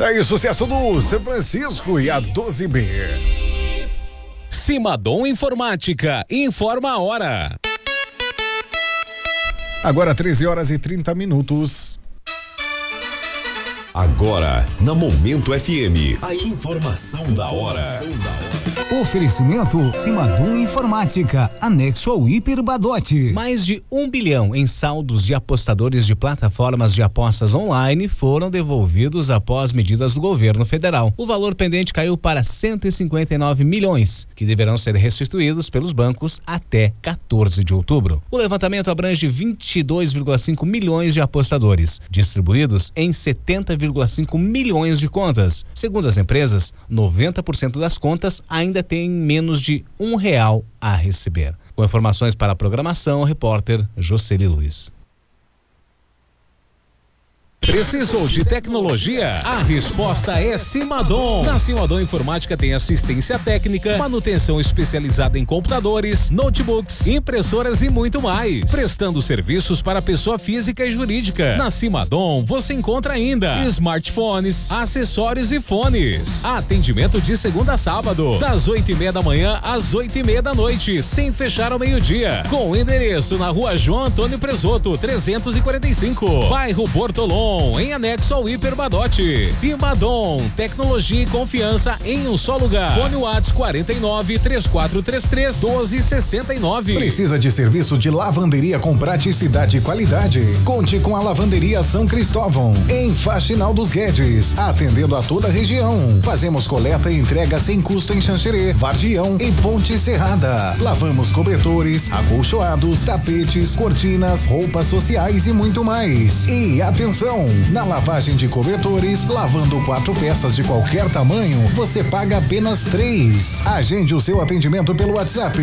Aí, sucesso do São Francisco e a 12B. Simadom Informática, informa a hora. Agora 13h30. Agora, na Momento FM, a informação da hora. Oferecimento Simadom Informática, anexo ao Hiper Badote. Mais de 1 bilhão em saldos de apostadores de plataformas de apostas online foram devolvidos após medidas do governo federal. O valor pendente caiu para 159 milhões, que deverão ser restituídos pelos bancos até 14 de outubro. O levantamento abrange 22,5 milhões de apostadores, distribuídos em 70,5 milhões de contas. Segundo as empresas, 90% das contas ainda têm menos de R$1 a receber. Com informações para a programação, o repórter Jocely Luiz. Precisou de tecnologia? A resposta é Simadom. Na Simadom Informática tem assistência técnica, manutenção especializada em computadores, notebooks, impressoras e muito mais. Prestando serviços para pessoa física e jurídica. Na Simadom você encontra ainda smartphones, acessórios e fones. Atendimento de segunda a sábado, das 8:30 da manhã às 8:30 da noite, sem fechar ao meio-dia. Com o endereço na Rua João Antônio Presoto, 345, bairro Bortolom, em anexo ao Hiper Badote. Simadom, tecnologia e confiança em um só lugar. Fone WhatsApp 49-3433-1269. Precisa de serviço de lavanderia com praticidade e qualidade? Conte com a Lavanderia São Cristóvão, em Faxinal dos Guedes, atendendo a toda a região. Fazemos coleta e entrega sem custo em Xanxerê, Vargião e Ponte Serrada. Lavamos cobertores, acolchoados, tapetes, cortinas, roupas sociais e muito mais. E atenção! Na lavagem de cobertores, lavando 4 peças de qualquer tamanho, você paga apenas 3. Agende o seu atendimento pelo WhatsApp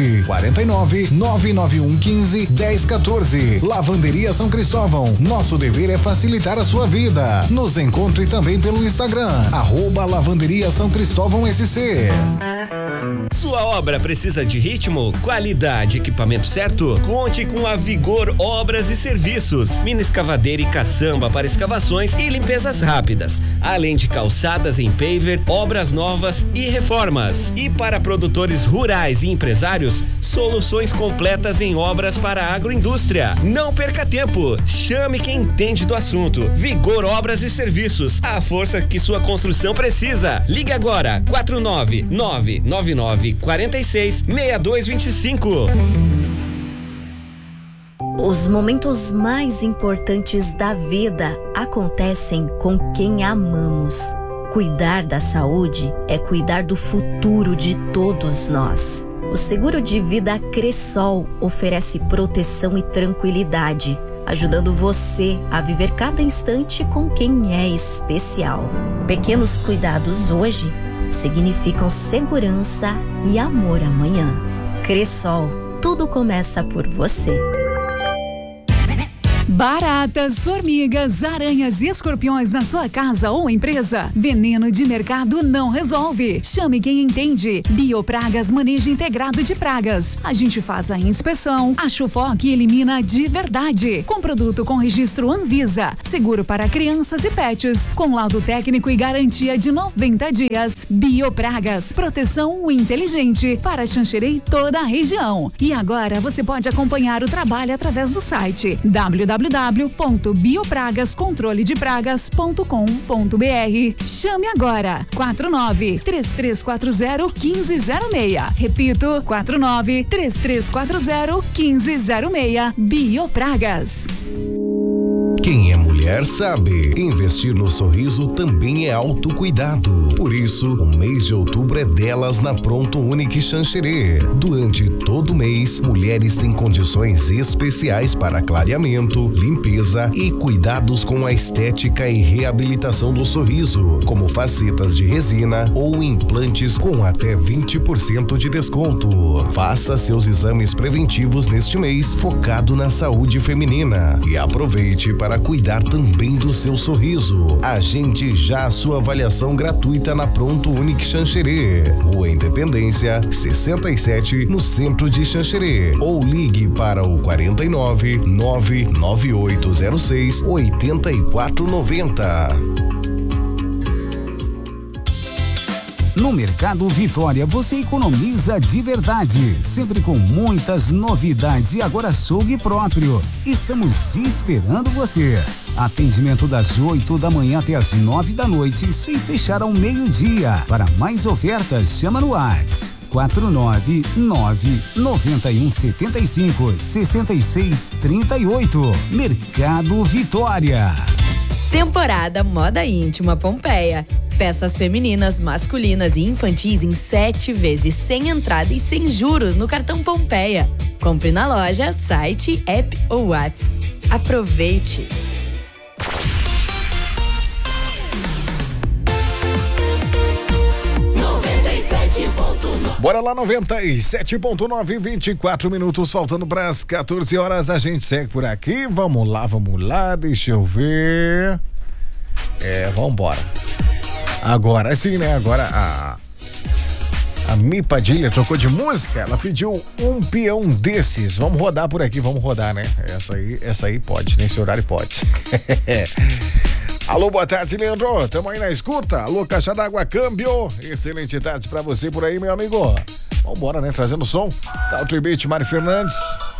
49-99115-1014. Lavanderia São Cristóvão. Nosso dever é facilitar a sua vida. Nos encontre também pelo Instagram, @Lavanderia São Cristóvão SC. Sua obra precisa de ritmo, qualidade, equipamento certo? Conte com a Vigor Obras e Serviços. Mini escavadeira e caçamba para escavações e limpezas rápidas, além de calçadas em paver, obras novas e reformas. E para produtores rurais e empresários, soluções completas em obras para a agroindústria. Não perca tempo, chame quem entende do assunto. Vigor Obras e Serviços, a força que sua construção precisa. Ligue agora, 49999466225. Os momentos mais importantes da vida acontecem com quem amamos. Cuidar da saúde é cuidar do futuro de todos nós. O seguro de vida Cressol oferece proteção e tranquilidade, ajudando você a viver cada instante com quem é especial. Pequenos cuidados hoje significam segurança e amor amanhã. Cressol, tudo começa por você. Baratas, formigas, aranhas e escorpiões na sua casa ou empresa? Veneno de mercado não resolve. Chame quem entende. Biopragas, manejo integrado de pragas. A gente faz a inspeção, a Chufoc elimina de verdade. Com produto com registro Anvisa. Seguro para crianças e pets. Com laudo técnico e garantia de 90 dias. Biopragas, proteção inteligente para Xanxerê e toda a região. E agora você pode acompanhar o trabalho através do site www.biopragascontroledepragas.com.br. Chame agora 49-3340-1506. Repito, 49-3340-1506. Biopragas. Quem é mulher sabe, investir no sorriso também é autocuidado. Por isso, o mês de outubro é delas na Pronto Unique Xanxerê. Durante todo o mês, mulheres têm condições especiais para clareamento, limpeza e cuidados com a estética e reabilitação do sorriso, como facetas de resina ou implantes com até 20% de desconto. Faça seus exames preventivos neste mês, focado na saúde feminina, e aproveite para cuidar também do seu sorriso. Agende já a sua avaliação gratuita na Pronto Unique Xanxerê, Rua Independência, 67, no centro de Xanxerê, ou ligue para o 49-99806-8490. No Mercado Vitória você economiza de verdade, sempre com muitas novidades e agora açougue próprio. Estamos esperando você. Atendimento das 8 da manhã até as 9 da noite, sem fechar ao meio-dia. Para mais ofertas, chama no WhatsApp 499-9175-6638. Mercado Vitória. Temporada Moda Íntima Pompeia. Peças femininas, masculinas e infantis em 7 vezes, sem entrada e sem juros no cartão Pompeia. Compre na loja, site, app ou WhatsApp. Aproveite! Bora lá, 97.9, 24 minutos, faltando para as 14 horas. A gente segue por aqui. Vamos lá, deixa eu ver. Vambora. Agora sim, né? Agora a Mi Padilha trocou de música. Ela pediu um peão desses. Vamos rodar por aqui, vamos rodar, né? Essa aí pode, nesse horário pode. Alô, boa tarde, Leandro. Tamo aí na escuta. Alô, Caixa d'Água Câmbio. Excelente tarde pra você por aí, meu amigo. Vambora, né? Trazendo som. Country Beat, Mari Fernandes.